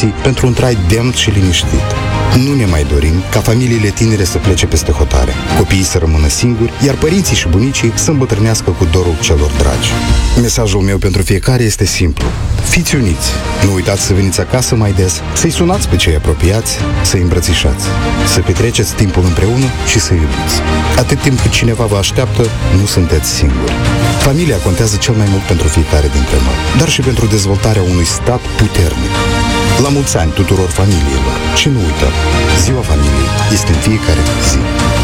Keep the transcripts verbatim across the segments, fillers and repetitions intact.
condiții pentru un trai demn și liniștit. Nu ne mai dorim ca familiile tinere să plece peste hotare, copiii să rămână singuri, iar părinții și bunicii să îmbătrânească cu dorul celor dragi. Mesajul meu pentru fiecare este simplu. Fiți uniți, nu uitați să veniți acasă mai des, să-i sunați pe cei apropiați, să-i îmbrățișați, să petreceți timpul împreună și să iubiți. Atât timp cât cineva vă așteaptă, nu sunteți singuri. Familia contează cel mai mult pentru fiecare dintre noi, dar și pentru dezvoltarea unui stat puternic. La mulți ani tuturor familiilor și nu uităm, Ziua Familiei este în fiecare zi.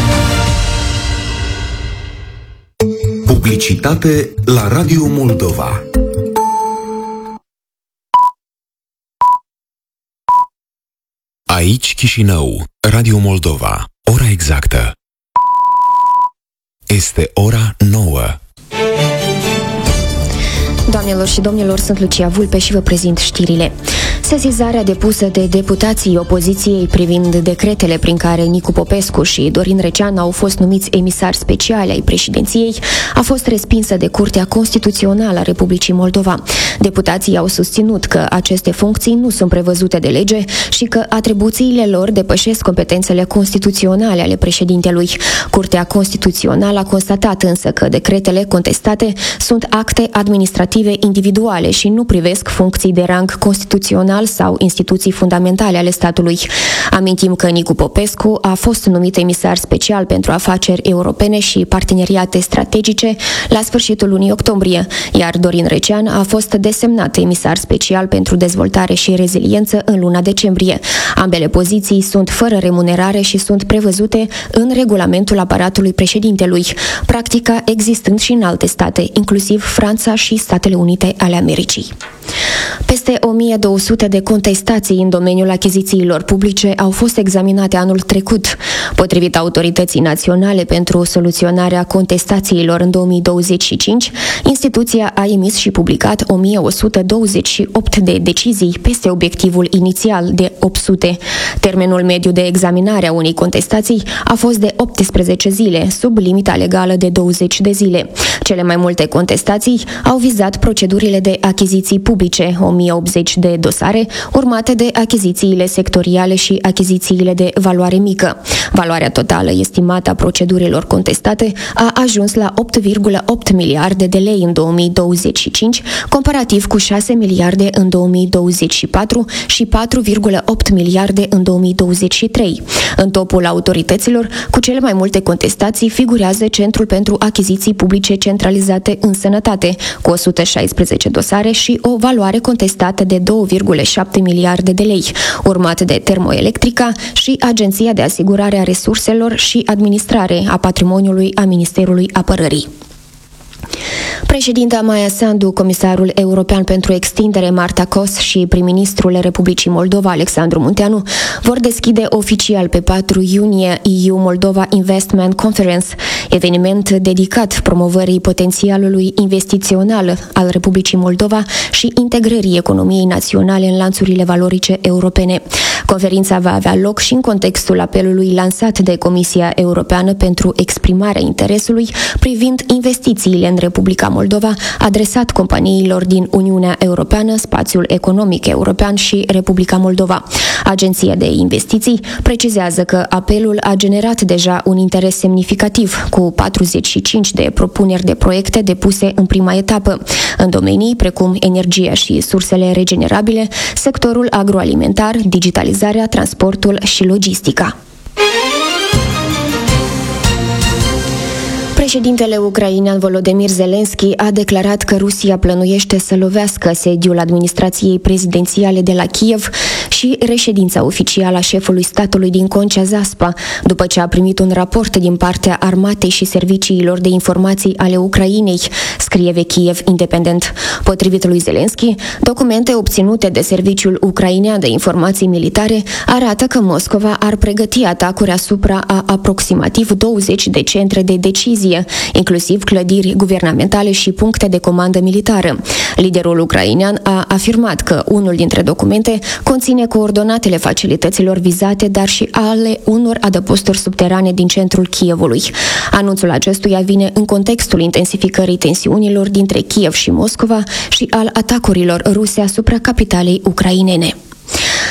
Publicitate la Radio Moldova. Aici Chișinău, Radio Moldova. Ora exactă este ora nouă. Doamnelor și domnilor, sunt Lucia Vulpe și vă prezint știrile. Sesizarea depusă de deputații opoziției privind decretele prin care Nicu Popescu și Dorin Recean au fost numiți emisari speciali ai președinției a fost respinsă de Curtea Constituțională a Republicii Moldova. Deputații au susținut că aceste funcții nu sunt prevăzute de lege și că atribuțiile lor depășesc competențele constituționale ale președintelui. Curtea Constituțională a constatat însă că decretele contestate sunt acte administrative individuale și nu privesc funcții de rang constituțional sau instituții fundamentale ale statului. Amintim că Nicu Popescu a fost numit emisar special pentru afaceri europene și parteneriate strategice la sfârșitul lunii octombrie, iar Dorin Recean a fost desemnat emisar special pentru dezvoltare și reziliență în luna decembrie. Ambele poziții sunt fără remunerare și sunt prevăzute în regulamentul aparatului președintelui, practica existând și în alte state, inclusiv Franța și Statele Unite ale Americii. Peste o mie două sute de contestații în domeniul achizițiilor publice au fost examinate anul trecut. Potrivit Autorității Naționale pentru Soluționarea Contestațiilor în două mii douăzeci și cinci, instituția a emis și publicat o mie o sută douăzeci și opt de decizii peste obiectivul inițial de opt sute. Termenul mediu de examinare a unei contestații a fost de optsprezece zile, sub limita legală de douăzeci de zile. Cele mai multe contestații au vizat procedurile de achiziții publice, o mie optzeci de dosare, urmate de achizițiile sectoriale și achizițiile de valoare mică. Valoarea totală estimată a procedurilor contestate a ajuns la opt virgulă opt miliarde de lei în două mii douăzeci și cinci, comparativ cu șase miliarde în două mii douăzeci și patru și patru virgulă opt miliarde în două mii douăzeci și trei. În topul autorităților, cu cele mai multe contestații figurează Centrul pentru Achiziții Publice Centralizate în Sănătate, cu o sută șaisprezece dosare și o valoare contestată de două virgulă șapte miliarde de lei, urmat de Termoelectrica și Agenția de Asigurare a Resurselor și Administrare a Patrimoniului a Ministerului Apărării. Președinta Maia Sandu, comisarul european pentru extindere Marta Kos și prim-ministrul Republicii Moldova Alexandru Munteanu vor deschide oficial pe patru iunie E U Moldova Investment Conference, eveniment dedicat promovării potențialului investițional al Republicii Moldova și integrării economiei naționale în lanțurile valorice europene. Conferința va avea loc și în contextul apelului lansat de Comisia Europeană pentru exprimarea interesului privind investițiile în Republica Moldova, adresat companiilor din Uniunea Europeană, Spațiul Economic European și Republica Moldova. Agenția de Investiții precizează că apelul a generat deja un interes semnificativ, cu patruzeci și cinci de propuneri de proiecte depuse în prima etapă, în domenii precum energia și sursele regenerabile, sectorul agroalimentar, digitalizarea, transportul și logistica. Președintele ucrainean Volodymyr Zelensky a declarat că Rusia plănuiește să lovească sediul administrației prezidențiale de la Kiev și reședința oficială a șefului statului din Concea Zaspa, după ce a primit un raport din partea armatei și serviciilor de informații ale Ucrainei, scrie The Kiev Independent. Potrivit lui Zelensky, documente obținute de Serviciul Ucrainean de Informații Militare arată că Moscova ar pregăti atacuri asupra a aproximativ douăzeci de centre de decizie, inclusiv clădiri guvernamentale și puncte de comandă militară. Liderul ucrainean a afirmat că unul dintre documente conține coordonatele facilităților vizate, dar și ale unor adăposturi subterane din centrul Kievului. Anunțul acestuia vine în contextul intensificării tensiunilor dintre Kiev și Moscova și al atacurilor ruse asupra capitalei ucrainene.